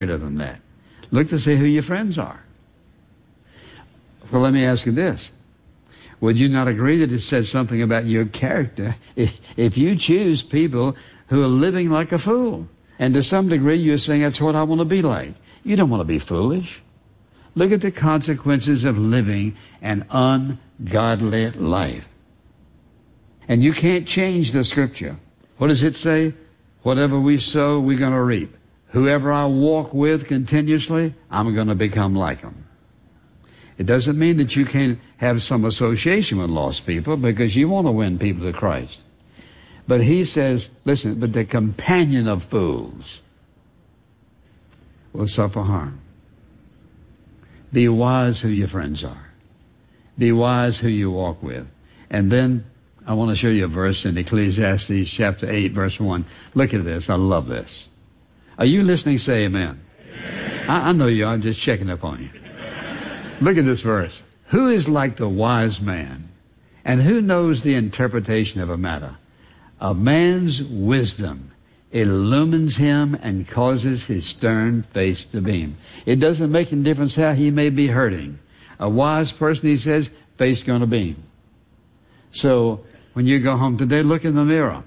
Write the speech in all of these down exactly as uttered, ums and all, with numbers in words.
than that. Look to see who your friends are. Well, let me ask you this. Would you not agree that it says something about your character if, if you choose people who are living like a fool? And to some degree, you're saying, that's what I want to be like. You don't want to be foolish. Look at the consequences of living an ungodly life. And you can't change the Scripture. What does it say? Whatever we sow, we're going to reap. Whoever I walk with continuously, I'm going to become like them. It doesn't mean that you can't have some association with lost people because you want to win people to Christ. But he says, listen, but the companion of fools will suffer harm. Be wise who your friends are. Be wise who you walk with. And then I want to show you a verse in Ecclesiastes chapter eight, verse one. Look at this. I love this. Are you listening? Say amen. Amen. I, I know you are. I'm just checking up on you. Look at this verse. Who is like the wise man, and who knows the interpretation of a matter? A man's wisdom illumines him and causes his stern face to beam. It doesn't make any difference how he may be hurting. A wise person, he says, face going to beam. So when you go home today, look in the mirror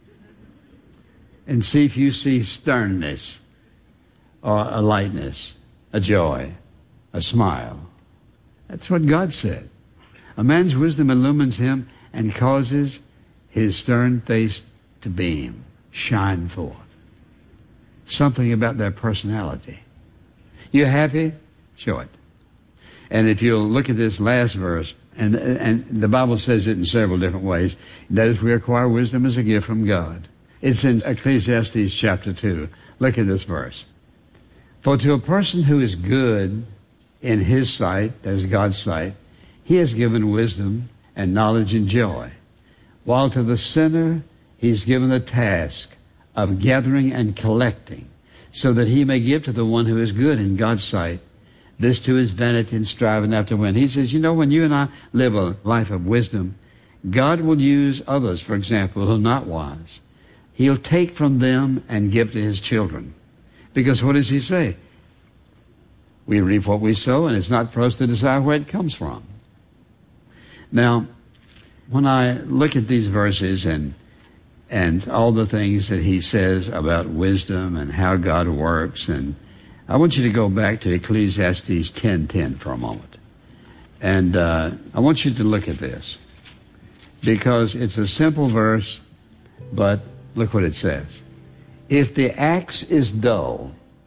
and see if you see sternness or a lightness, a joy, a smile. That's what God said. A man's wisdom illumines him and causes his stern face to beam, shine forth. Something about their personality. You happy? Show it. And if you'll look at this last verse, and, and the Bible says it in several different ways, that is, we acquire wisdom as a gift from God. It's in Ecclesiastes chapter two. Look at this verse. For to a person who is good in his sight, that is God's sight, he has given wisdom and knowledge and joy. While to the sinner, he's given the task of gathering and collecting, so that he may give to the one who is good in God's sight. This too is vanity and striving after wind. He says, you know, when you and I live a life of wisdom, God will use others, for example, who are not wise. He'll take from them and give to his children. Because what does he say? We reap what we sow, and it's not for us to decide where it comes from. Now, when I look at these verses and and all the things that he says about wisdom and how God works, and I want you to go back to Ecclesiastes ten ten for a moment. And uh, I want you to look at this, because it's a simple verse, but look what it says. If the axe is dull,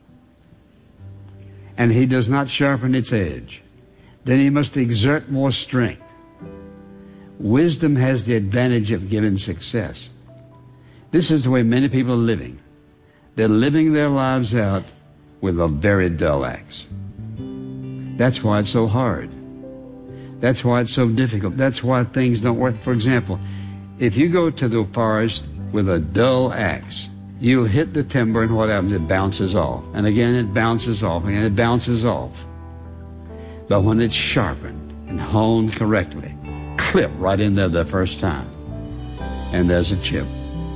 and he does not sharpen its edge, then he must exert more strength. Wisdom has the advantage of giving success. This is the way many people are living. They're living their lives out with a very dull axe. That's why it's so hard. That's why it's so difficult. That's why things don't work. For example, if you go to the forest with a dull axe, you'll hit the timber, and what happens? It bounces off. And again, it bounces off, and it bounces off. But when it's sharpened and honed correctly, clip right in there the first time, and there's a chip.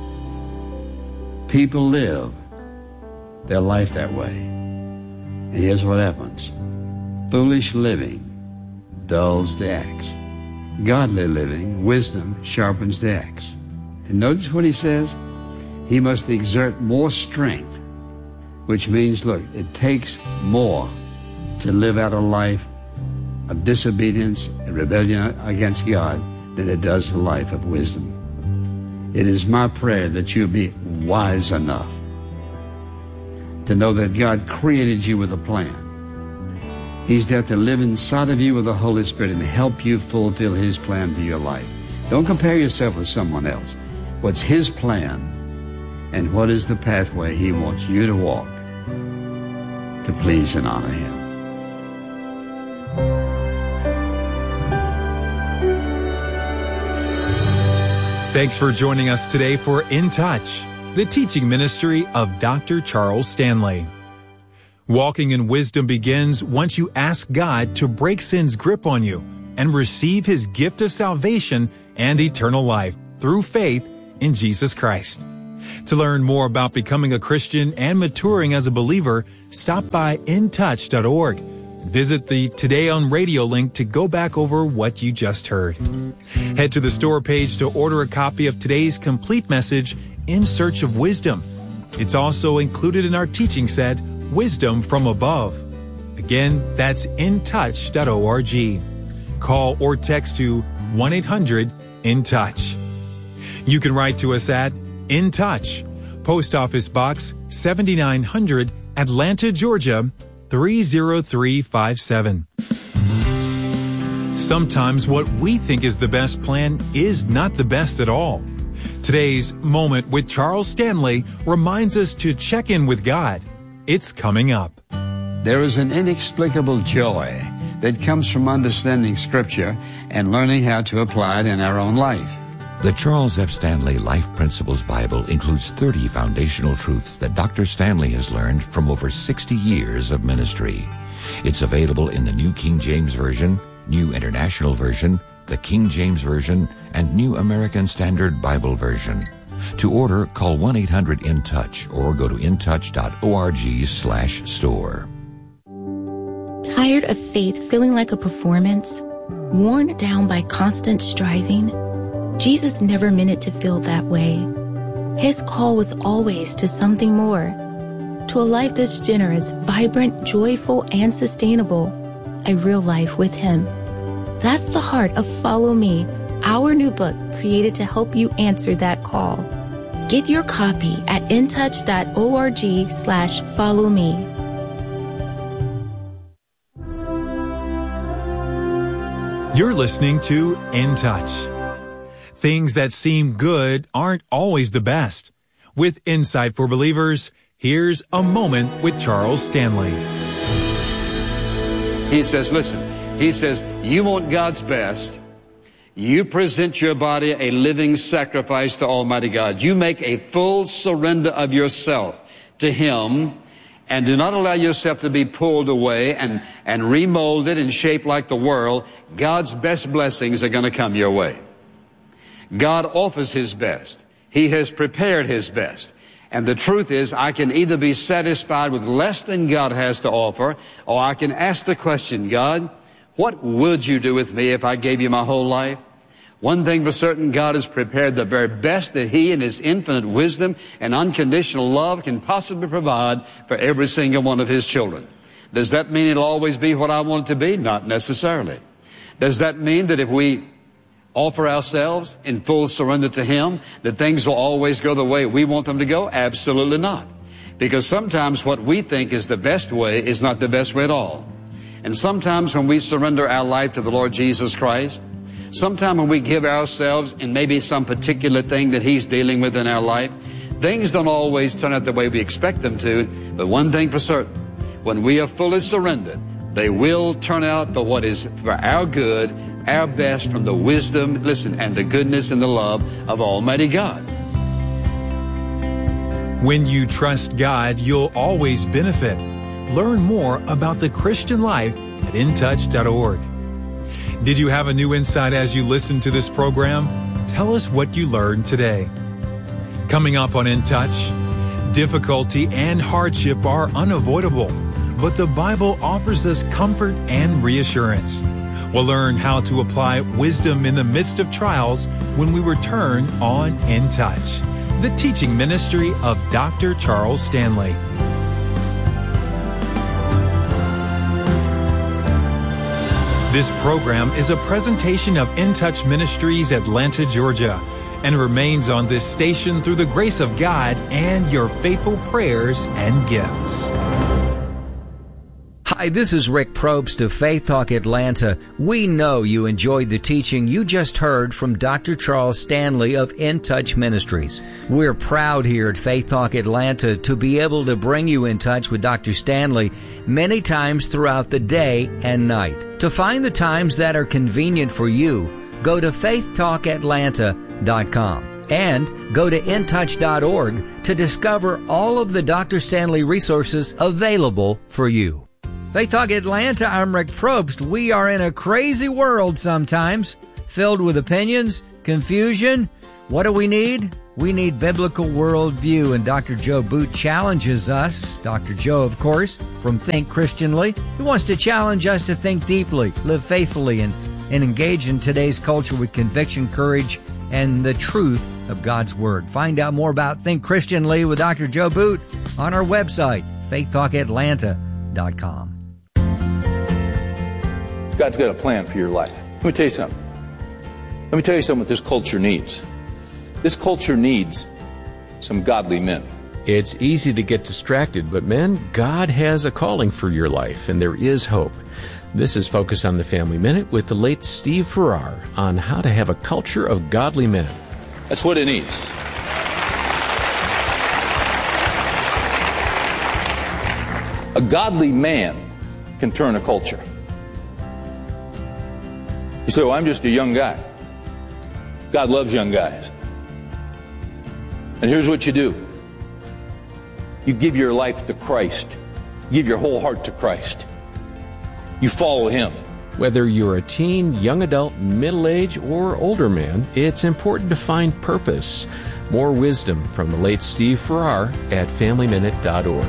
People live their life that way. And here's what happens. Foolish living dulls the axe. Godly living, wisdom, sharpens the axe. And notice what he says. He must exert more strength, which means, look, it takes more to live out a life of disobedience and rebellion against God than it does a life of wisdom. It is my prayer that you'll be wise enough to know that God created you with a plan. He's there to live inside of you with the Holy Spirit and help you fulfill his plan for your life. Don't compare yourself with someone else. What's his plan? And what is the pathway he wants you to walk to please and honor him? Thanks for joining us today for In Touch, the teaching ministry of Doctor Charles Stanley. Walking in wisdom begins once you ask God to break sin's grip on you and receive his gift of salvation and eternal life through faith in Jesus Christ. To learn more about becoming a Christian and maturing as a believer, stop by in touch dot org. Visit the Today on Radio link to go back over what you just heard. Head to the store page to order a copy of today's complete message, In Search of Wisdom. It's also included in our teaching set, Wisdom from Above. Again, that's in touch dot org. Call or text to one eight hundred in touch. You can write to us at In Touch, Post Office Box seventy-nine hundred, Atlanta, Georgia, three zero three five seven. Sometimes what we think is the best plan is not the best at all. Today's Moment with Charles Stanley reminds us to check in with God. It's coming up. There is an inexplicable joy that comes from understanding Scripture and learning how to apply it in our own life. The Charles F. Stanley Life Principles Bible includes thirty foundational truths that Doctor Stanley has learned from over sixty years of ministry. It's available in the New King James Version, New International Version, the King James Version, and New American Standard Bible Version. To order, call one eight hundred in touch or go to in touch dot org slash store. Tired of faith feeling like a performance? Worn down by constant striving? Jesus never meant it to feel that way. His call was always to something more, to a life that's generous, vibrant, joyful, and sustainable, a real life with Him. That's the heart of Follow Me, our new book created to help you answer that call. Get your copy at in touch dot org slash follow me. You're listening to In Touch. Things that seem good aren't always the best. With Insight for Believers, here's A Moment with Charles Stanley. He says, listen, he says, you want God's best. You present your body a living sacrifice to Almighty God. You make a full surrender of yourself to Him, and do not allow yourself to be pulled away and, and remolded and shaped like the world. God's best blessings are going to come your way. God offers His best. He has prepared His best. And the truth is, I can either be satisfied with less than God has to offer, or I can ask the question, God, what would you do with me if I gave you my whole life? One thing for certain, God has prepared the very best that He in His infinite wisdom and unconditional love can possibly provide for every single one of His children. Does that mean it'll always be what I want it to be? Not necessarily. Does that mean that if we offer ourselves in full surrender to Him, that things will always go the way we want them to go? Absolutely not. Because sometimes what we think is the best way is not the best way at all. And sometimes when we surrender our life to the Lord Jesus Christ, sometimes when we give ourselves in maybe some particular thing that He's dealing with in our life, things don't always turn out the way we expect them to. But one thing for certain, when we are fully surrendered, they will turn out for what is for our good, our best, from the wisdom, listen, and the goodness and the love of Almighty God. When you trust God, you'll always benefit. Learn more about the Christian life at in touch dot org. Did you have a new insight as you listened to this program? Tell us what you learned today. Coming up on In Touch, difficulty and hardship are unavoidable, but the Bible offers us comfort and reassurance. We'll learn how to apply wisdom in the midst of trials when we return on In Touch, the teaching ministry of Doctor Charles Stanley. This program is a presentation of In Touch Ministries, Atlanta, Georgia, and remains on this station through the grace of God and your faithful prayers and gifts. Hi, this is Rick Probst of Faith Talk Atlanta. We know you enjoyed the teaching you just heard from Doctor Charles Stanley of In Touch Ministries. We're proud here at Faith Talk Atlanta to be able to bring you in touch with Doctor Stanley many times throughout the day and night. To find the times that are convenient for you, go to faith talk atlanta dot com and go to in touch dot org to discover all of the Doctor Stanley resources available for you. Faith Talk Atlanta, I'm Rick Probst. We are in a crazy world sometimes, filled with opinions, confusion. What do we need? We need biblical worldview, and Doctor Joe Boot challenges us. Doctor Joe, of course, from Think Christianly, who wants to challenge us to think deeply, live faithfully, and, and engage in today's culture with conviction, courage, and the truth of God's Word. Find out more about Think Christianly with Doctor Joe Boot on our website, faith talk atlanta dot com. God's got a plan for your life. Let me tell you something. Let me tell you something what this culture needs. This culture needs some godly men. It's easy to get distracted, but men, God has a calling for your life, and there is hope. This is Focus on the Family Minute with the late Steve Farrar on how to have a culture of godly men. That's what it needs. A godly man can turn a culture. You say, well, I'm just a young guy. God loves young guys. And here's what you do. You give your life to Christ. You give your whole heart to Christ. You follow Him. Whether you're a teen, young adult, middle-aged, or older man, it's important to find purpose. More wisdom from the late Steve Farrar at family minute dot org.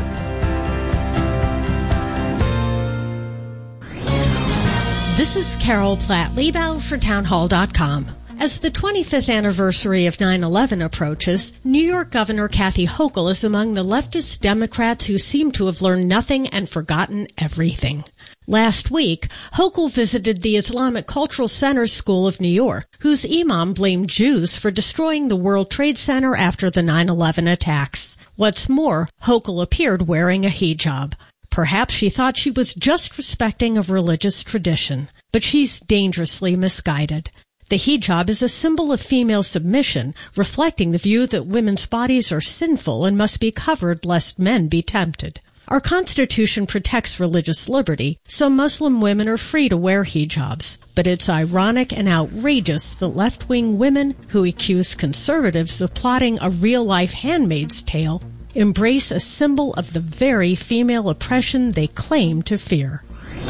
This is Carol Platt-Liebau for town hall dot com. As the twenty-fifth anniversary of nine eleven approaches, New York Governor Kathy Hochul is among the leftist Democrats who seem to have learned nothing and forgotten everything. Last week, Hochul visited the Islamic Cultural Center School of New York, whose imam blamed Jews for destroying the World Trade Center after the nine eleven attacks. What's more, Hochul appeared wearing a hijab. Perhaps she thought she was just respecting of religious tradition, but she's dangerously misguided. The hijab is a symbol of female submission, reflecting the view that women's bodies are sinful and must be covered lest men be tempted. Our Constitution protects religious liberty, so Muslim women are free to wear hijabs. But it's ironic and outrageous that left-wing women who accuse conservatives of plotting a real-life Handmaid's Tale embrace a symbol of the very female oppression they claim to fear.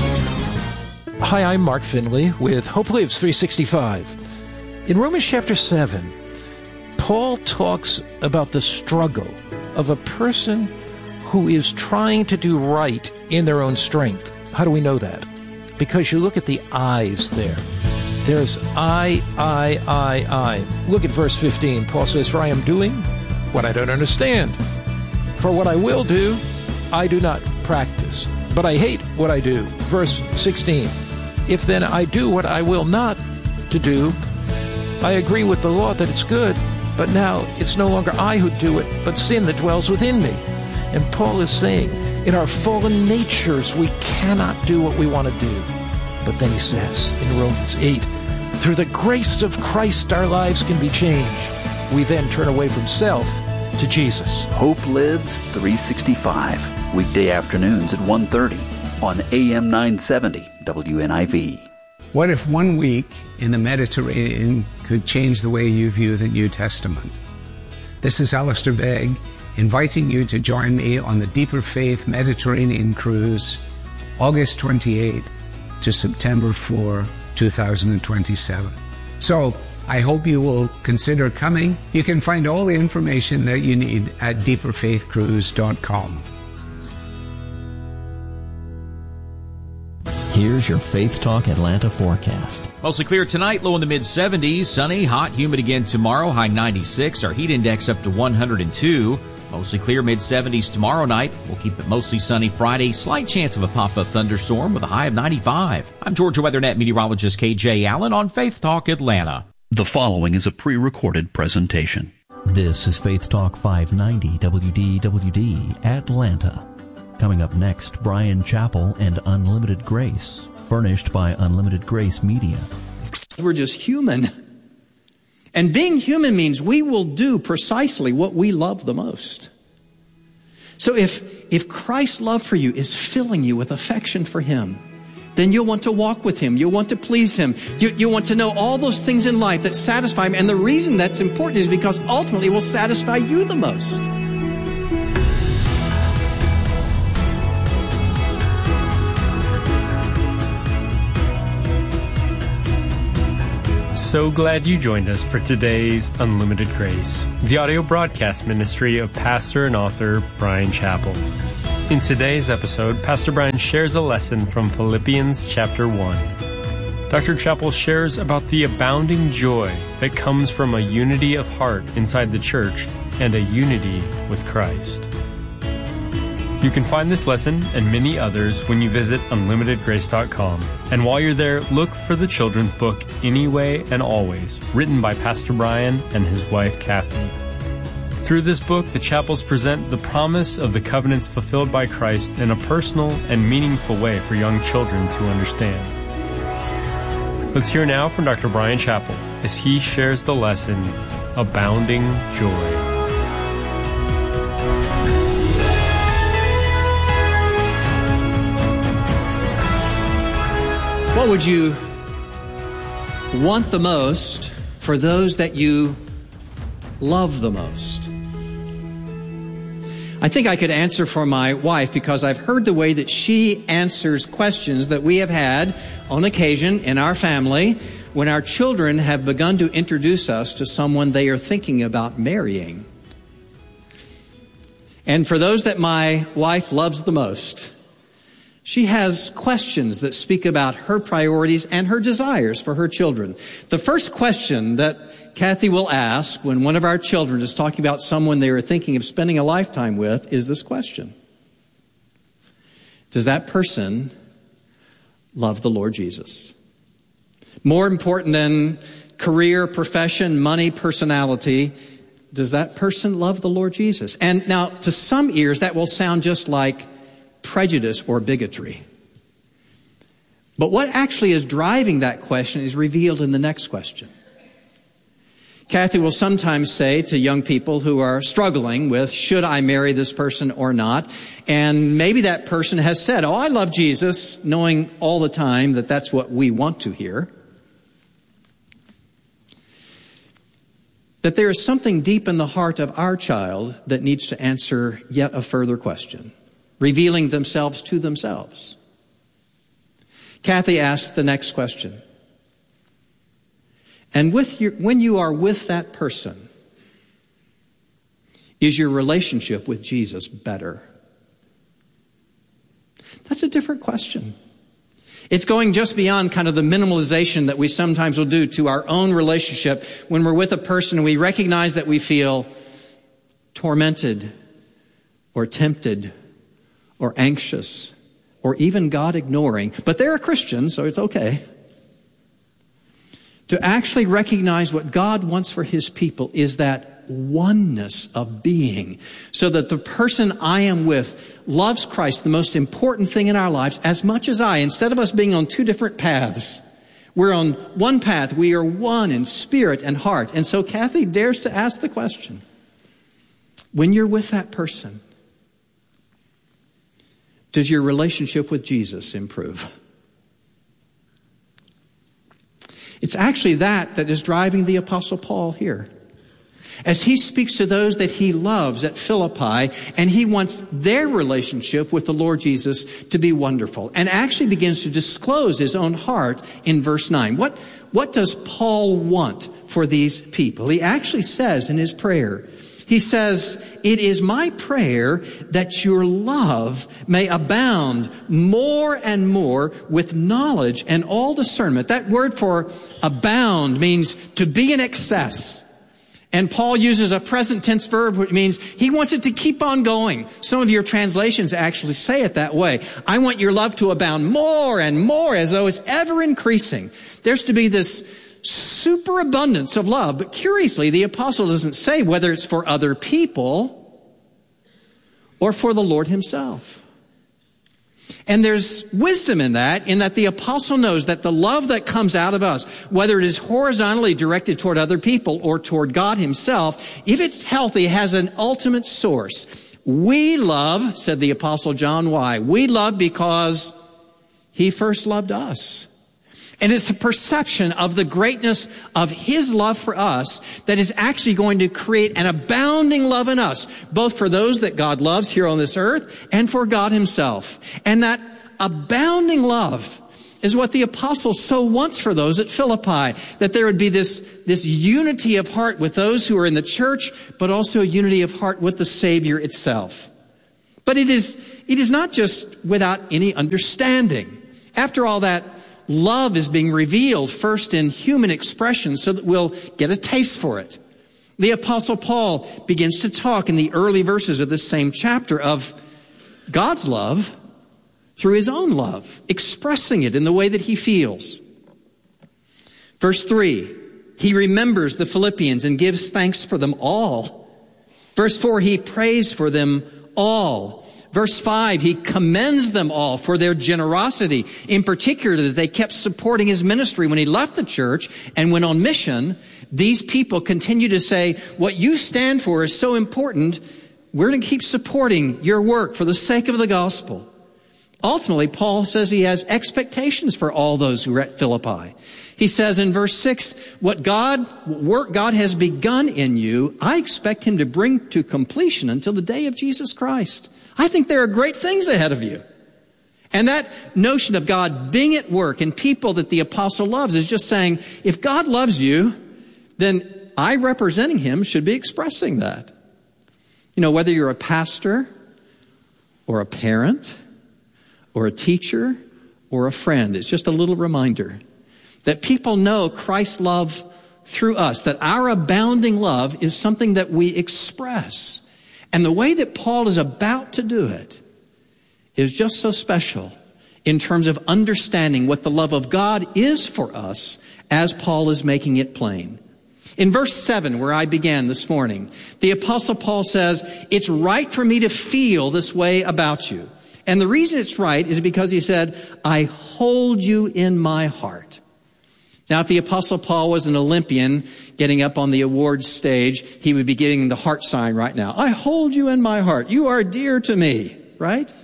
Hi, I'm Mark Finley with Hope Lives three sixty-five. In Romans chapter seven, Paul talks about the struggle of a person who is trying to do right in their own strength. How do we know that? Because you look at the I's there. There's I, I, I, I. Look at verse fifteen. Paul says, for I am doing what I don't understand. For what I will do, I do not practice. But I hate what I do. Verse sixteen. If then I do what I will not to do, I agree with the law that it's good, but now it's no longer I who do it, but sin that dwells within me. And Paul is saying, in our fallen natures, we cannot do what we want to do. But then he says in Romans eight, through the grace of Christ, our lives can be changed. We then turn away from self to Jesus. Hope Lives three sixty-five, weekday afternoons at one thirty on A M nine seventy W N I V. What if one week in the Mediterranean could change the way you view the New Testament? This is Alistair Begg, inviting you to join me on the Deeper Faith Mediterranean Cruise, August twenty-eighth to September fourth, two thousand twenty-seven. So, I hope you will consider coming. You can find all the information that you need at deeper faith cruise dot com. Here's your Faith Talk Atlanta forecast. Mostly clear tonight, low in the mid seventies. Sunny, hot, humid again tomorrow, high ninety-six. Our heat index up to one hundred two. Mostly clear, mid seventies tomorrow night. We'll keep it mostly sunny Friday. Slight chance of a pop-up thunderstorm with a high of ninety-five. I'm Georgia WeatherNet meteorologist K J Allen on Faith Talk Atlanta. The following is a pre-recorded presentation. This is Faith Talk five ninety W D W D Atlanta. Coming up next, Brian Chappell and Unlimited Grace, furnished by Unlimited Grace Media. We're just human. And being human means we will do precisely what we love the most. So if, if Christ's love for you is filling you with affection for Him, then you'll want to walk with Him. You'll want to please Him. You, you want to know all those things in life that satisfy Him. And the reason that's important is because ultimately it will satisfy you the most. so glad you joined us for today's Unlimited Grace, the audio broadcast ministry of pastor and author Bryan Chapell. In today's episode, Pastor Bryan shares a lesson from Philippians chapter one. Doctor Chapell shares about the abounding joy that comes from a unity of heart inside the church and a unity with Christ. You can find this lesson and many others when you visit unlimited grace dot com. And while you're there, look for the children's book, Anyway and Always, written by Pastor Bryan and his wife, Kathy. Through this book, the Chapells present the promise of the covenants fulfilled by Christ in a personal and meaningful way for young children to understand. Let's hear now from Doctor Bryan Chapell as he shares the lesson, Abounding Joy. What would you want the most for those that you love the most? I think I could answer for my wife because I've heard the way that she answers questions that we have had on occasion in our family when our children have begun to introduce us to someone they are thinking about marrying. And for those that my wife loves the most, she has questions that speak about her priorities and her desires for her children. The first question that Kathy will ask when one of our children is talking about someone they are thinking of spending a lifetime with is this question: does that person love the Lord Jesus? More important than career, profession, money, personality, does that person love the Lord Jesus? And now, to some ears, that will sound just like prejudice or bigotry. But what actually is driving that question is revealed in the next question. Kathy will sometimes say to young people who are struggling with, should I marry this person or not? And maybe that person has said, oh, I love Jesus, knowing all the time that that's what we want to hear. That there is something deep in the heart of our child that needs to answer yet a further question, revealing themselves to themselves. Kathy asked the next question. And with your, when you are with that person, is your relationship with Jesus better? That's a different question. It's going just beyond kind of the minimalization that we sometimes will do to our own relationship when we're with a person and we recognize that we feel tormented or tempted or anxious, or even God ignoring, but they're a Christian, so it's okay. To actually recognize what God wants for His people is that oneness of being, so that the person I am with loves Christ, the most important thing in our lives, as much as I. Instead of us being on two different paths, we're on one path. We are one in spirit and heart. And so Kathy dares to ask the question, when you're with that person, does your relationship with Jesus improve? It's actually that that is driving the Apostle Paul here. As he speaks to those that he loves at Philippi, and he wants their relationship with the Lord Jesus to be wonderful, and actually begins to disclose his own heart in verse nine. What, what does Paul want for these people? He actually says in his prayer, he says, it is my prayer that your love may abound more and more with knowledge and all discernment. That word for abound means to be in excess. And Paul uses a present tense verb, which means he wants it to keep on going. Some of your translations actually say it that way. I want your love to abound more and more, as though it's ever increasing. There's to be this superabundance of love. But curiously, the apostle doesn't say whether it's for other people or for the Lord himself. And there's wisdom in that, in that the apostle knows that the love that comes out of us, whether it is horizontally directed toward other people or toward God himself, if it's healthy, has an ultimate source. We love, said the apostle John, why? We love because he first loved us. And it's the perception of the greatness of his love for us that is actually going to create an abounding love in us, both for those that God loves here on this earth and for God himself. And that abounding love is what the apostle so wants for those at Philippi, that there would be this, this unity of heart with those who are in the church, but also a unity of heart with the Savior itself. But it is, it is not just without any understanding. After all, that love is being revealed first in human expression so that we'll get a taste for it. The apostle Paul begins to talk in the early verses of this same chapter of God's love through his own love, expressing it in the way that he feels. Verse three, he remembers the Philippians and gives thanks for them all. Verse four, he prays for them all. Verse five, he commends them all for their generosity, in particular that they kept supporting his ministry when he left the church and went on mission. These people continue to say, what you stand for is so important, we're going to keep supporting your work for the sake of the gospel. Ultimately, Paul says he has expectations for all those who are at Philippi. He says in verse six, what God, work God has begun in you, I expect him to bring to completion until the day of Jesus Christ. I think there are great things ahead of you. And that notion of God being at work in people that the apostle loves is just saying, if God loves you, then I, representing him, should be expressing that. You know, whether you're a pastor or a parent or a teacher or a friend, it's just a little reminder that people know Christ's love through us, that our abounding love is something that we express. And the way that Paul is about to do it is just so special in terms of understanding what the love of God is for us as Paul is making it plain. In verse seven, where I began this morning, the apostle Paul says, it's right for me to feel this way about you. And the reason it's right is because he said, I hold you in my heart. Now, if the apostle Paul was an Olympian getting up on the awards stage, he would be giving the heart sign right now. I hold you in my heart. You are dear to me, right?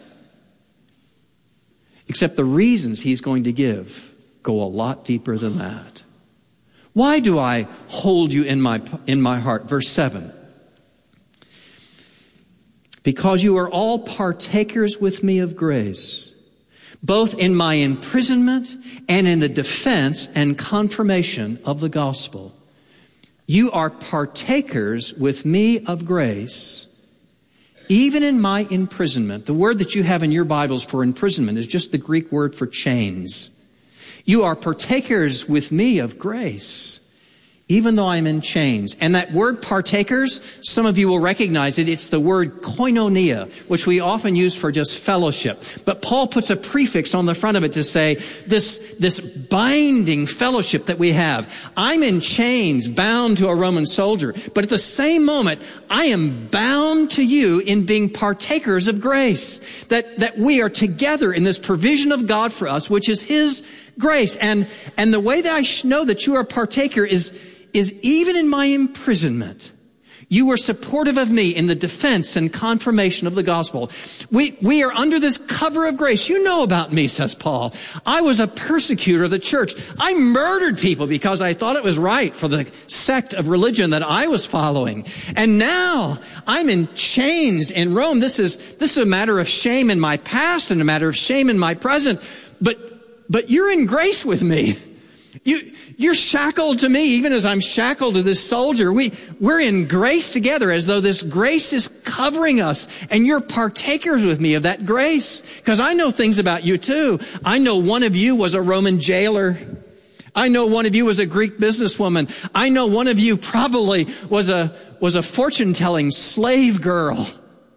Except the reasons he's going to give go a lot deeper than that. Why do I hold you in my, in my heart? Verse seven. Because you are all partakers with me of grace, both in my imprisonment and in the defense and confirmation of the gospel. You are partakers with me of grace, even in my imprisonment. The word that you have in your Bibles for imprisonment is just the Greek word for chains. You are partakers with me of grace, even though I'm in chains. And that word partakers, some of you will recognize it. It's the word koinonia, which we often use for just fellowship. But Paul puts a prefix on the front of it to say this, this binding fellowship that we have. I'm in chains, bound to a Roman soldier. But at the same moment, I am bound to you in being partakers of grace. That, that we are together in this provision of God for us, which is his grace. And, and the way that I know that you are a partaker is, is even in my imprisonment, you were supportive of me in the defense and confirmation of the gospel. We, we are under this cover of grace. You know about me, says Paul. I was a persecutor of the church. I murdered people because I thought it was right for the sect of religion that I was following. And now I'm in chains in Rome. This is, this is a matter of shame in my past and a matter of shame in my present. But But you're in grace with me. You, you're shackled to me even as I'm shackled to this soldier. We, we're in grace together as though this grace is covering us. And you're partakers with me of that grace. Because I know things about you too. I know one of you was a Roman jailer. I know one of you was a Greek businesswoman. I know one of you probably was a, was a fortune-telling slave girl.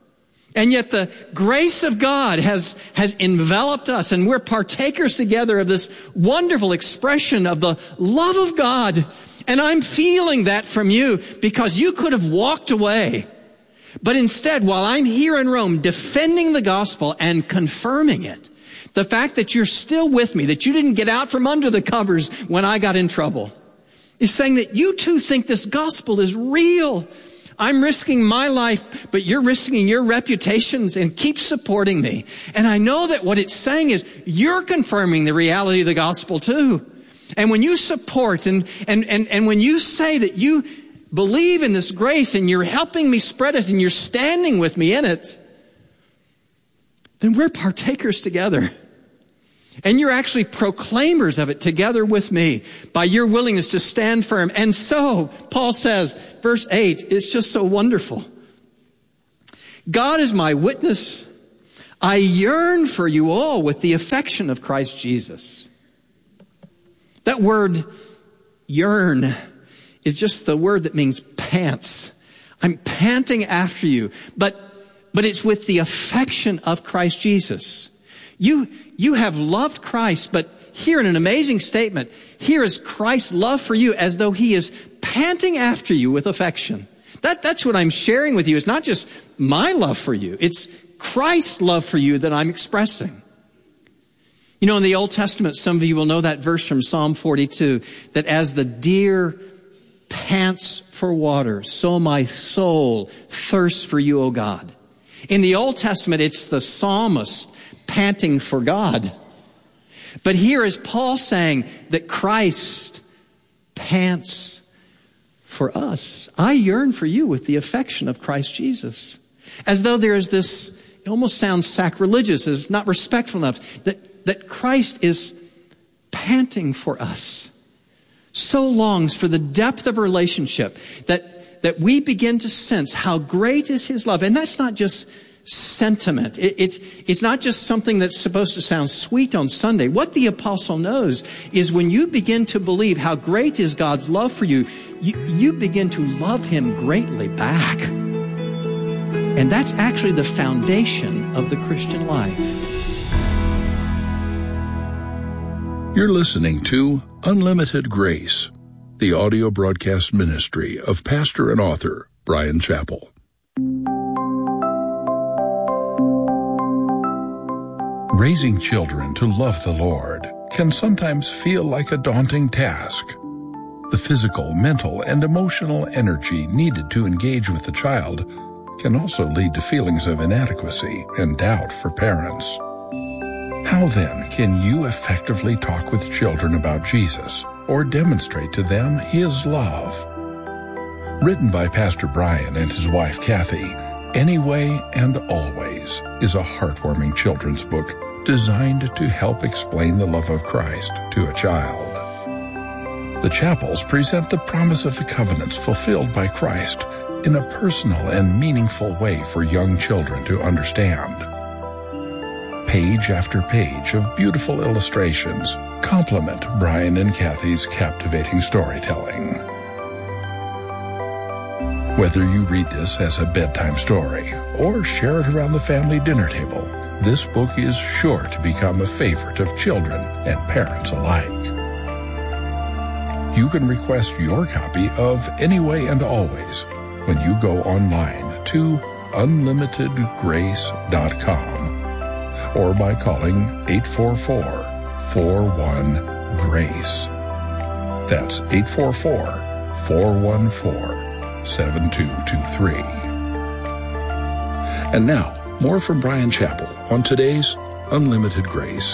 And yet the grace of God has, has enveloped us, and we're partakers together of this wonderful expression of the love of God. And I'm feeling that from you because you could have walked away. But instead, while I'm here in Rome defending the gospel and confirming it, the fact that you're still with me, that you didn't get out from under the covers when I got in trouble, is saying that you too think this gospel is real. I'm risking my life, but you're risking your reputations, and keep supporting me. And I know that what it's saying is you're confirming the reality of the gospel too. And when you support and, and, and, and when you say that you believe in this grace and you're helping me spread it and you're standing with me in it, then we're partakers together. And you're actually proclaimers of it together with me by your willingness to stand firm. And so, Paul says, verse eight, it's just so wonderful. God is my witness. I yearn for you all with the affection of Christ Jesus. That word yearn is just the word that means pants. I'm panting after you, but, but it's with the affection of Christ Jesus. You, you have loved Christ, but here in an amazing statement, here is Christ's love for you as though he is panting after you with affection. That, that's what I'm sharing with you. It's not just my love for you. It's Christ's love for you that I'm expressing. You know, in the Old Testament, some of you will know that verse from Psalm forty-two, that as the deer pants for water, so my soul thirsts for you, O God. In the Old Testament, it's the psalmist panting for God. But here is Paul saying that Christ pants for us. I yearn for you with the affection of Christ Jesus. As though there is this, it almost sounds sacrilegious, is not respectful enough, that, that Christ is panting for us. So longs for the depth of relationship that, that we begin to sense how great is his love. And that's not just sentiment. It, it's, it's not just something that's supposed to sound sweet on Sunday. What the apostle knows is when you begin to believe how great is God's love for you, you, you begin to love him greatly back. And that's actually the foundation of the Christian life. You're listening to Unlimited Grace, the audio broadcast ministry of pastor and author Bryan Chapell. Raising children to love the Lord can sometimes feel like a daunting task. The physical, mental, and emotional energy needed to engage with the child can also lead to feelings of inadequacy and doubt for parents. How then can you effectively talk with children about Jesus or demonstrate to them his love? Written by Pastor Bryan and his wife Kathy, Anyway and Always is a heartwarming children's book designed to help explain the love of Christ to a child. The Chapels present the promise of the covenants fulfilled by Christ in a personal and meaningful way for young children to understand. Page after page of beautiful illustrations complement Bryan and Kathy's captivating storytelling. Whether you read this as a bedtime story or share it around the family dinner table, this book is sure to become a favorite of children and parents alike. You can request your copy of Anyway and Always when you go online to unlimited grace dot com or by calling eight four four, four one, GRACE. That's eight four four, four one four, seven two two three. And now, more from Bryan Chapell on today's Unlimited Grace.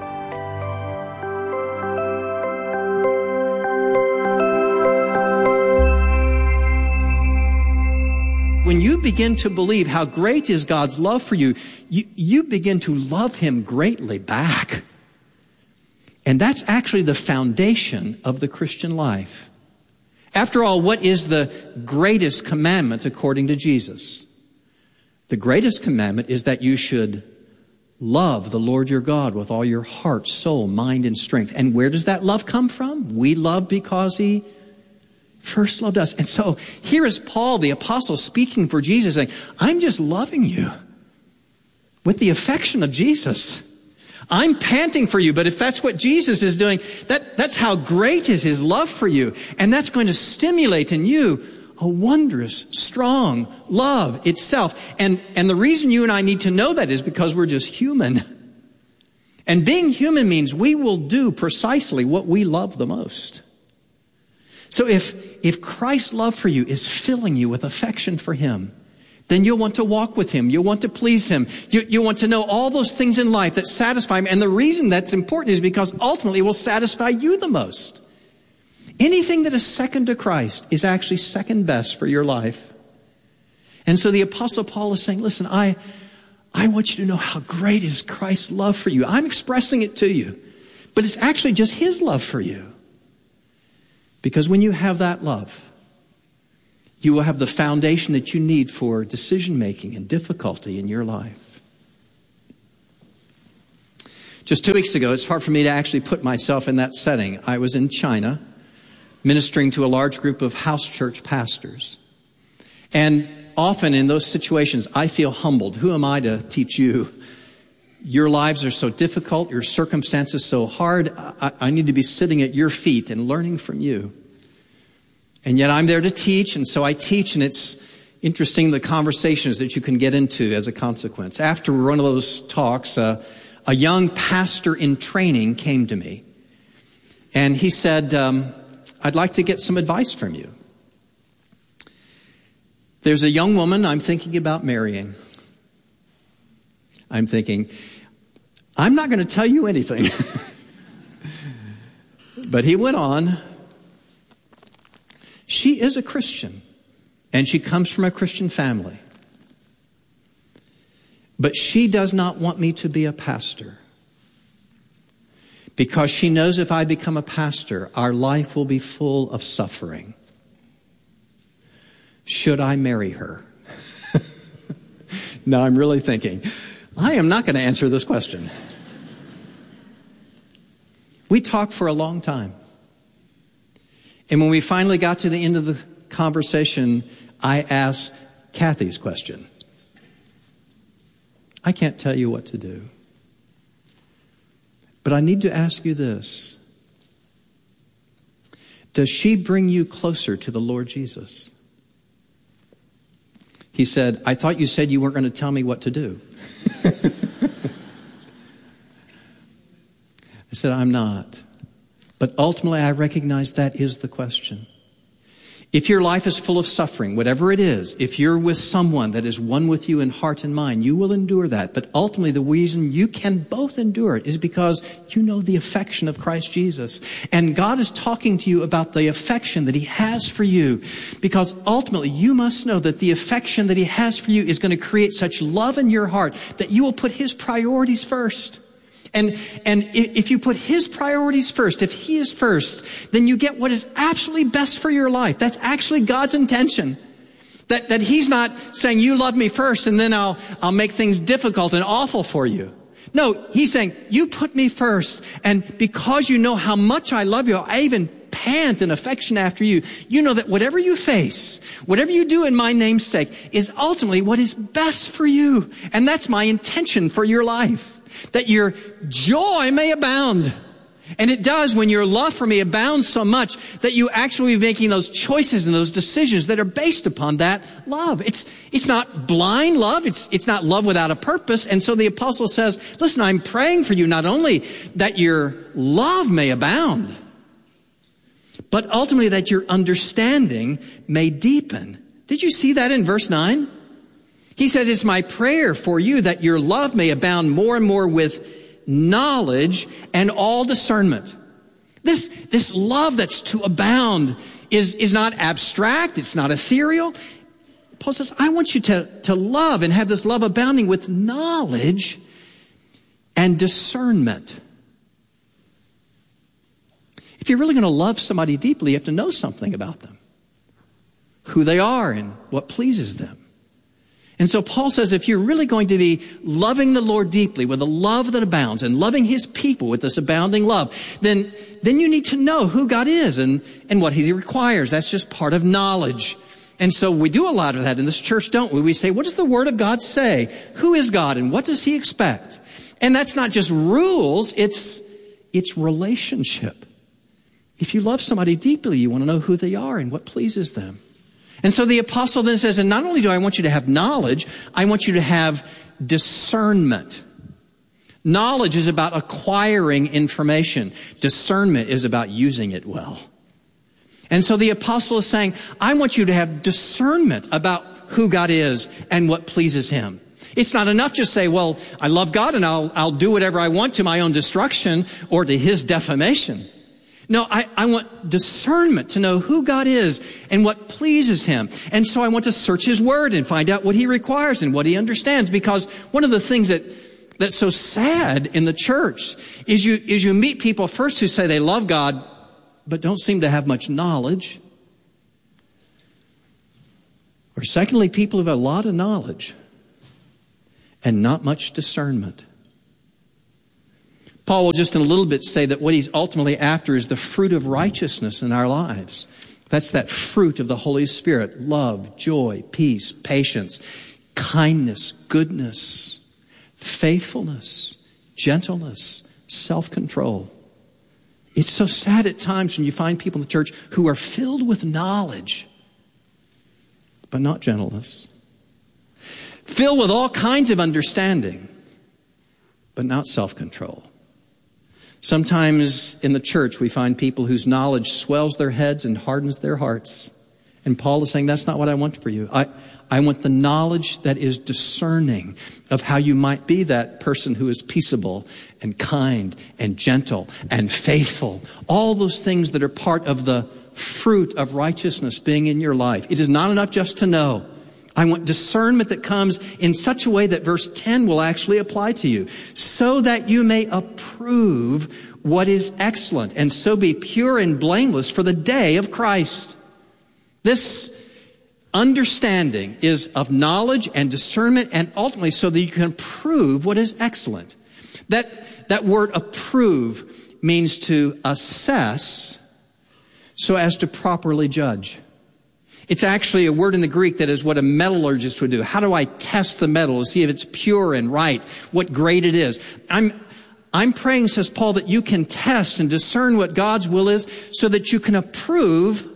When you begin to believe how great is God's love for you, you, you begin to love him greatly back. And that's actually the foundation of the Christian life. After all, what is the greatest commandment according to Jesus? The greatest commandment is that you should love the Lord your God with all your heart, soul, mind, and strength. And where does that love come from? We love because he first loved us. And so here is Paul, the apostle, speaking for Jesus, saying, I'm just loving you with the affection of Jesus. I'm panting for you, but if that's what Jesus is doing, that, that's how great is his love for you. And that's going to stimulate in you a wondrous, strong love itself. And, and the reason you and I need to know that is because we're just human. And being human means we will do precisely what we love the most. So if, if Christ's love for you is filling you with affection for him, then you'll want to walk with him. You'll want to please him. You, you want to know all those things in life that satisfy him. And the reason that's important is because ultimately it will satisfy you the most. Anything that is second to Christ is actually second best for your life. And so the Apostle Paul is saying, listen, I, I want you to know how great is Christ's love for you. I'm expressing it to you, but it's actually just his love for you. Because when you have that love, you will have the foundation that you need for decision making and difficulty in your life. Just two weeks ago, it's hard for me to actually put myself in that setting. I was in China ministering to a large group of house church pastors. And often in those situations, I feel humbled. Who am I to teach you? Your lives are so difficult. Your circumstances so hard. I, I need to be sitting at your feet and learning from you. And yet I'm there to teach, and so I teach, and it's interesting the conversations that you can get into as a consequence. After one of those talks, uh, a young pastor in training came to me. And he said, um, I'd like to get some advice from you. There's a young woman I'm thinking about marrying. I'm thinking, I'm not going to tell you anything. But he went on. She is a Christian, and she comes from a Christian family. But she does not want me to be a pastor, because she knows if I become a pastor, our life will be full of suffering. Should I marry her? Now I'm really thinking, I am not going to answer this question. We talked for a long time. And when we finally got to the end of the conversation, I asked Kathy's question. I can't tell you what to do. But I need to ask you this. Does she bring you closer to the Lord Jesus? He said, I thought you said you weren't going to tell me what to do. I said, I'm not. But ultimately, I recognize that is the question. If your life is full of suffering, whatever it is, if you're with someone that is one with you in heart and mind, you will endure that. But ultimately, the reason you can both endure it is because you know the affection of Christ Jesus. And God is talking to you about the affection that he has for you. Because ultimately, you must know that the affection that he has for you is going to create such love in your heart that you will put his priorities first. And, and if you put his priorities first, if he is first, then you get what is absolutely best for your life. That's actually God's intention. That, that he's not saying, you love me first and then I'll, I'll make things difficult and awful for you. No, he's saying, you put me first. And because you know how much I love you, I even pant in affection after you. You know that whatever you face, whatever you do in my name's sake is ultimately what is best for you. And that's my intention for your life. That your joy may abound. And it does when your love for me abounds so much that you actually be making those choices and those decisions that are based upon that love. It's, it's not blind love. It's, it's not love without a purpose. And so the apostle says, listen, I'm praying for you not only that your love may abound, but ultimately that your understanding may deepen. Did you see that in verse nine? He said, it's my prayer for you that your love may abound more and more with knowledge and all discernment. This, this love that's to abound is, is not abstract. It's not ethereal. Paul says, I want you to, to love and have this love abounding with knowledge and discernment. If you're really going to love somebody deeply, you have to know something about them, who they are and what pleases them. And so Paul says, if you're really going to be loving the Lord deeply with a love that abounds and loving his people with this abounding love, then, then you need to know who God is and, and what he requires. That's just part of knowledge. And so we do a lot of that in this church, don't we? We say, what does the Word of God say? Who is God and what does he expect? And that's not just rules, it's, it's relationship. If you love somebody deeply, you want to know who they are and what pleases them. And so the apostle then says, and not only do I want you to have knowledge, I want you to have discernment. Knowledge is about acquiring information. Discernment is about using it well. And so the apostle is saying, I want you to have discernment about who God is and what pleases him. It's not enough just say, well, I love God and I'll, I'll do whatever I want to my own destruction or to his defamation. No, I, I want discernment to know who God is and what pleases Him. And so I want to search His Word and find out what He requires and what He understands. Because one of the things that that's so sad in the church is you, is you meet people first who say they love God, but don't seem to have much knowledge. Or secondly, people who have a lot of knowledge and not much discernment. Paul will just in a little bit say that what he's ultimately after is the fruit of righteousness in our lives. That's that fruit of the Holy Spirit: love, joy, peace, patience, kindness, goodness, faithfulness, gentleness, self-control. It's so sad at times when you find people in the church who are filled with knowledge, but not gentleness. Filled with all kinds of understanding, but not self-control. Sometimes in the church we find people whose knowledge swells their heads and hardens their hearts. And Paul is saying, that's not what I want for you. I, I want the knowledge that is discerning of how you might be that person who is peaceable and kind and gentle and faithful. All those things that are part of the fruit of righteousness being in your life. It is not enough just to know. I want discernment that comes in such a way that verse ten will actually apply to you, so that you may approve what is excellent, and so be pure and blameless for the day of Christ. This understanding is of knowledge and discernment, and ultimately so that you can approve what is excellent. That, that word approve means to assess so as to properly judge. It's actually a word in the Greek that is what a metallurgist would do. How do I test the metal to see if it's pure and right, what grade it is? I'm, I'm praying, says Paul, that you can test and discern what God's will is so that you can approve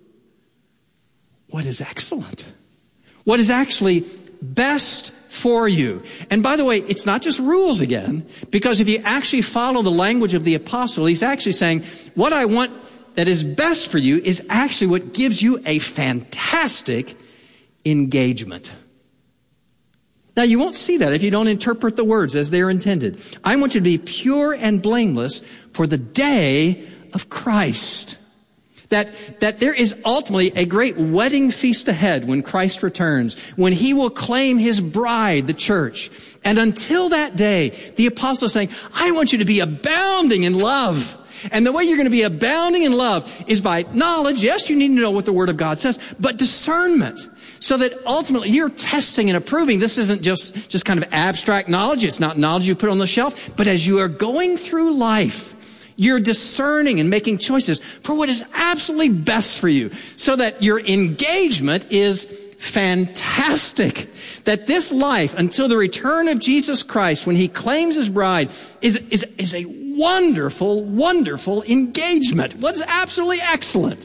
what is excellent, what is actually best for you. And by the way, it's not just rules again, because if you actually follow the language of the apostle, he's actually saying, what I want that is best for you is actually what gives you a fantastic engagement. Now, you won't see that if you don't interpret the words as they're intended. I want you to be pure and blameless for the day of Christ. That, that there is ultimately a great wedding feast ahead when Christ returns, when He will claim His bride, the church. And until that day, the apostle is saying, I want you to be abounding in love. And the way you're going to be abounding in love is by knowledge. Yes, you need to know what the Word of God says, but discernment. So that ultimately you're testing and approving. This isn't just, just kind of abstract knowledge. It's not knowledge you put on the shelf. But as you are going through life, you're discerning and making choices for what is absolutely best for you. So that your engagement is fantastic. That this life until the return of Jesus Christ, when He claims His bride, is, is, is a wonderful, wonderful engagement. What's absolutely excellent.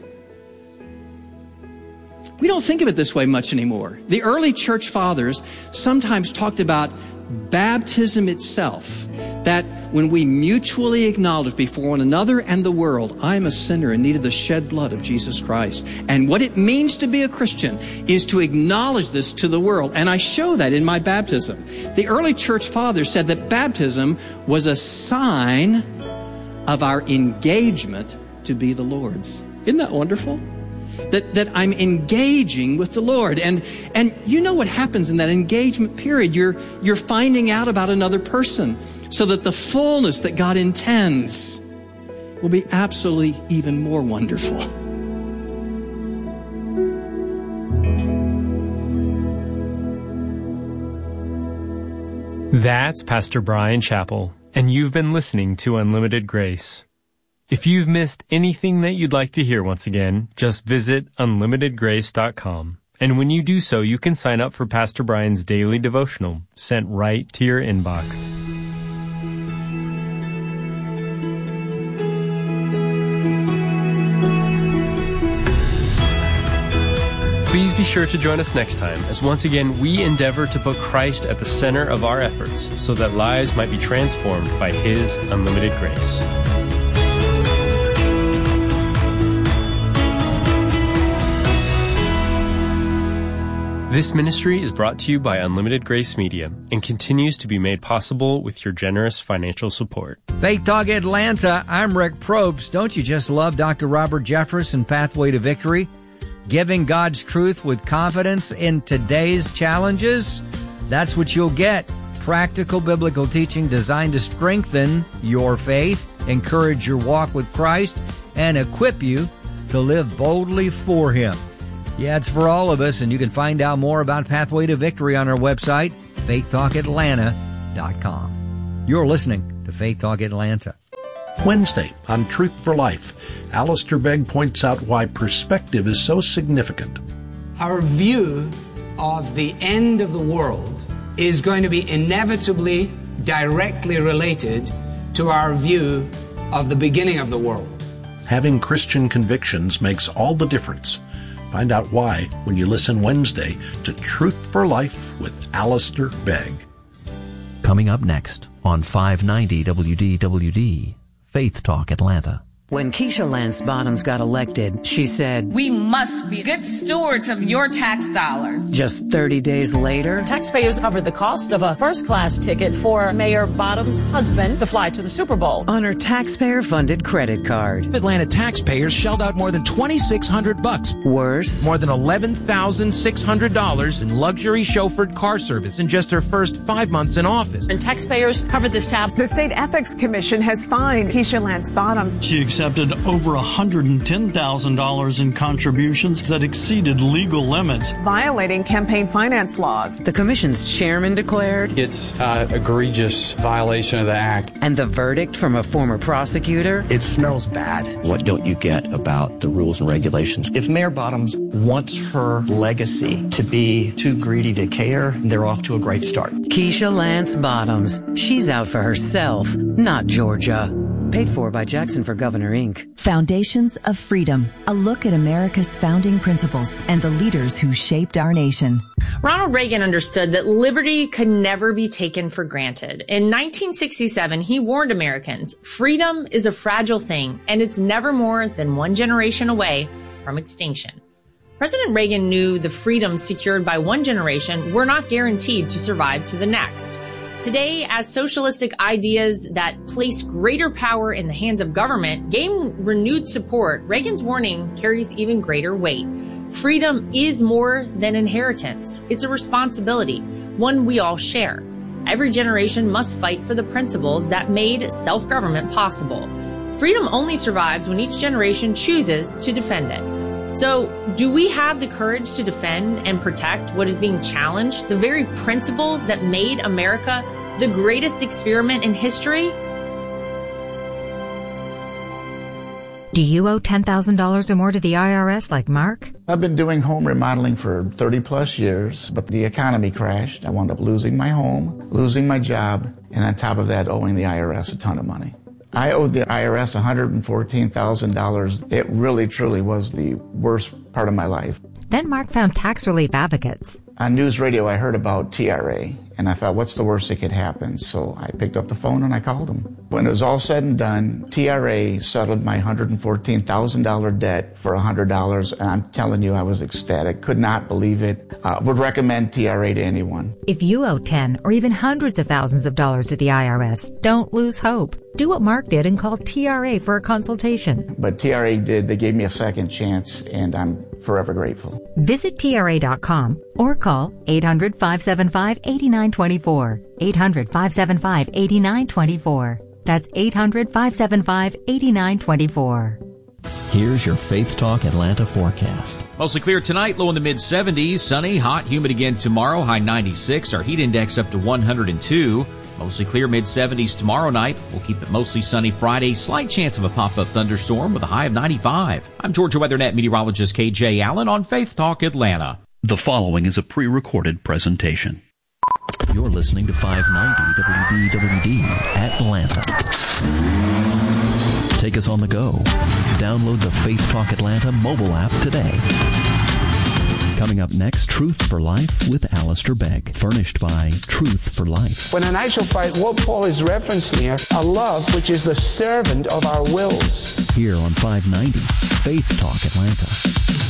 We don't think of it this way much anymore. The early church fathers sometimes talked about baptism itself. That when we mutually acknowledge before one another and the world, I am a sinner in need of the shed blood of Jesus Christ. And what it means to be a Christian is to acknowledge this to the world. And I show that in my baptism. The early church fathers said that baptism was a sign of our engagement to be the Lord's. Isn't that wonderful? That, that I'm engaging with the Lord. And, and you know what happens in that engagement period. You're, you're finding out about another person so that the fullness that God intends will be absolutely even more wonderful. That's Pastor Bryan Chapell, and you've been listening to Unlimited Grace. If you've missed anything that you'd like to hear once again, just visit unlimited grace dot com. And when you do so, you can sign up for Pastor Bryan's daily devotional, sent right to your inbox. Please be sure to join us next time, as once again we endeavor to put Christ at the center of our efforts, so that lives might be transformed by His unlimited grace. This ministry is brought to you by Unlimited Grace Media and continues to be made possible with your generous financial support. Faith Talk Atlanta, I'm Rick Probst. Don't you just love Doctor Robert Jeffress and Pathway to Victory? Giving God's truth with confidence in today's challenges? That's what you'll get. Practical biblical teaching designed to strengthen your faith, encourage your walk with Christ, and equip you to live boldly for Him. Yeah, it's for all of us, and you can find out more about Pathway to Victory on our website, faith talk atlanta dot com. You're listening to Faith Talk Atlanta. Wednesday on Truth for Life, Alistair Begg points out why perspective is so significant. Our view of the end of the world is going to be inevitably directly related to our view of the beginning of the world. Having Christian convictions makes all the difference. Find out why when you listen Wednesday to Truth for Life with Alistair Begg. Coming up next on five ninety W D W D, Faith Talk Atlanta. When Keisha Lance Bottoms got elected, she said, "We must be good stewards of your tax dollars." Just thirty days later, taxpayers covered the cost of a first-class ticket for Mayor Bottoms' husband to fly to the Super Bowl on her taxpayer-funded credit card. Atlanta taxpayers shelled out more than twenty-six hundred bucks. Worse, more than eleven thousand six hundred dollars in luxury chauffeured car service in just her first five months in office. And taxpayers covered this tab. The State Ethics Commission has fined Keisha Lance Bottoms. She accepted over one hundred ten thousand dollars in contributions that exceeded legal limits, violating campaign finance laws. The commission's chairman declared it's an egregious violation of the act. And the verdict from a former prosecutor? It smells bad. What don't you get about the rules and regulations? If Mayor Bottoms wants her legacy to be too greedy to care, they're off to a great start. Keisha Lance Bottoms. She's out for herself, not Georgia. Paid for by Jackson for Governor, Incorporated. Foundations of Freedom, a look at America's founding principles and the leaders who shaped our nation. Ronald Reagan understood that liberty could never be taken for granted. In nineteen sixty-seven, he warned Americans, freedom is a fragile thing, and it's never more than one generation away from extinction. President Reagan knew the freedoms secured by one generation were not guaranteed to survive to the next. Today, as socialistic ideas that place greater power in the hands of government gain renewed support, Reagan's warning carries even greater weight. Freedom is more than inheritance. It's a responsibility, one we all share. Every generation must fight for the principles that made self-government possible. Freedom only survives when each generation chooses to defend it. So, do we have the courage to defend and protect what is being challenged, the very principles that made America the greatest experiment in history? Do you owe ten thousand dollars or more to the I R S like Mark? I've been doing home remodeling for thirty plus years, but the economy crashed. I wound up losing my home, losing my job, and on top of that, owing the I R S a ton of money. I owed the I R S one hundred fourteen thousand dollars. It really, truly was the worst part of my life. Then Mark found Tax Relief Advocates. On news radio, I heard about T R A, and I thought, what's the worst that could happen? So I picked up the phone and I called them. When it was all said and done, T R A settled my one hundred fourteen thousand dollars debt for one hundred dollars, and I'm telling you, I was ecstatic. Could not believe it. Uh, would recommend T R A to anyone. If you owe ten or even hundreds of thousands of dollars to the I R S, don't lose hope. Do what Mark did and call T R A for a consultation. But T R A did. They gave me a second chance, and I'm forever grateful. Visit T R A dot com or call eight hundred, five seven five, eight nine two four. eight hundred, five seven five, eight nine two four. That's eight hundred, five seven five, eight nine two four. Here's your Faith Talk Atlanta forecast. Mostly clear tonight, low in the mid seventies. Sunny, hot, humid again tomorrow, high ninety-six. Our heat index up to one hundred two. Mostly clear mid seventies tomorrow night. We'll keep it mostly sunny Friday. Slight chance of a pop-up thunderstorm with a high of ninety-five. I'm Georgia WeatherNet meteorologist K J Allen on Faith Talk Atlanta. The following is a pre-recorded presentation. You're listening to five ninety W D W D Atlanta. Take us on the go. Download the Faith Talk Atlanta mobile app today. Coming up next, Truth for Life with Alistair Begg, furnished by Truth for Life. When an actual fact, what Paul is referencing here, a love which is the servant of our wills. Here on five ninety, Faith Talk Atlanta.